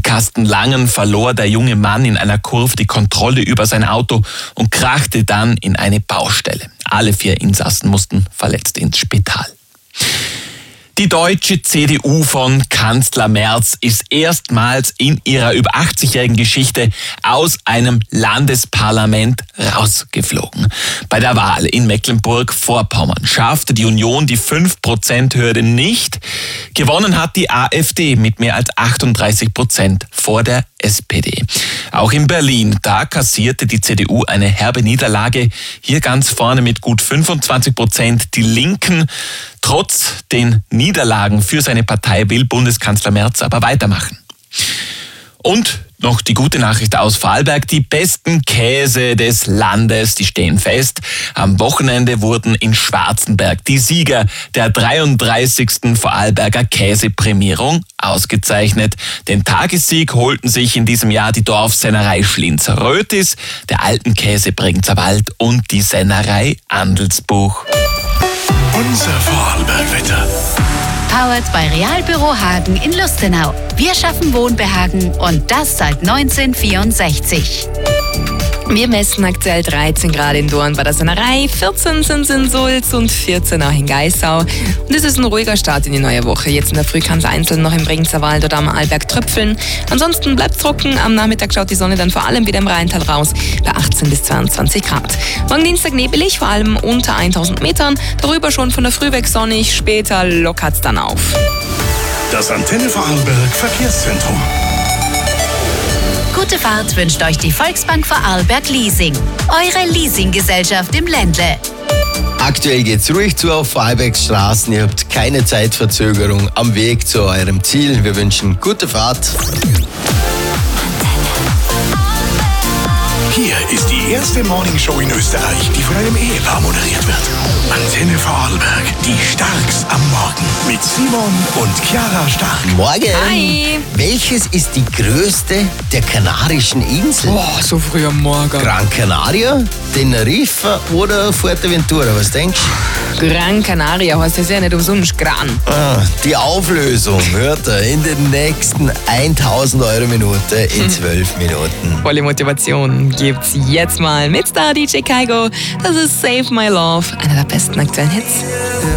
Kastenlangen verlor der junge Mann in einer Kurve die Kontrolle über sein Auto und krachte dann in eine Baustelle. Alle 4 Insassen mussten verletzt ins Spital. Die deutsche CDU von Kanzler Merz ist erstmals in ihrer über 80-jährigen Geschichte aus einem Landesparlament rausgeflogen. Bei der Wahl in Mecklenburg-Vorpommern schaffte die Union die 5%-Hürde nicht. Gewonnen hat die AfD mit mehr als 38% vor der SPD. Auch in Berlin, da kassierte die CDU eine herbe Niederlage. Hier ganz vorne mit gut 25%. Die Linken, trotz den Niederlagen für seine Partei, will Bundeskanzler Merz aber weitermachen. Und noch die gute Nachricht aus Vorarlberg. Die besten Käse des Landes, die stehen fest. Am Wochenende wurden in Schwarzenberg die Sieger der 33. Vorarlberger Käseprämierung ausgezeichnet. Den Tagessieg holten sich in diesem Jahr die Dorfsennerei Schlinz-Rötis, der Altenkäse Bregenzerwald und die Sennerei Andelsbuch. Unser Vorarlberg-Wetter. Powered bei Realbüro Hagen in Lustenau. Wir schaffen Wohnbehagen und das seit 1964. Wir messen aktuell 13 Grad in Dorn bei der Sennerei, 14 sind es in Sulz und 14 auch in Geissau. Und es ist ein ruhiger Start in die neue Woche. Jetzt in der Früh kann es einzeln noch im Bregenzerwald oder am Arlberg tröpfeln. Ansonsten bleibt es trocken. Am Nachmittag schaut die Sonne dann vor allem wieder im Rheintal raus bei 18 bis 22 Grad. Morgen Dienstag nebelig, vor allem unter 1000 Metern. Darüber schon von der Früh weg sonnig, später lockert es dann auf. Das Antenne Vorarlberg Verkehrszentrum. Gute Fahrt wünscht euch die Volksbank Vorarlberg Leasing. Eure Leasinggesellschaft im Ländle. Aktuell geht's ruhig zu auf Vorarlbergs Straßen. Ihr habt keine Zeitverzögerung am Weg zu eurem Ziel. Wir wünschen gute Fahrt. Hier ist die erste Morningshow in Österreich, die von einem Ehepaar moderiert wird. Antenne Vorarlberg, die Starks am Morgen. Mit Simon und Chiara Stark. Morgen. Hi. Welches ist die größte der Kanarischen Inseln? Boah, so früh am Morgen. Gran Canaria, Teneriffa oder Fuerteventura? Was denkst du? Gran Canaria heißt das ja nicht umsonst Gran. Die Auflösung hört ihr in den nächsten 1000 Euro Minute in 12 Minuten. Volle Motivation gibt's jetzt mal mit Star DJ Kaigo. Das ist Save My Love, einer der besten aktuellen Hits.